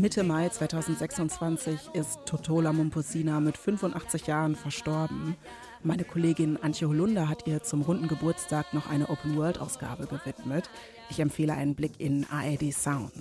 Mitte Mai 2026 ist Totola Momposina mit 85 Jahren verstorben. Meine Kollegin Antje Holunder hat ihr zum runden Geburtstag noch eine Open-World-Ausgabe gewidmet. Ich empfehle einen Blick in ARD Sounds.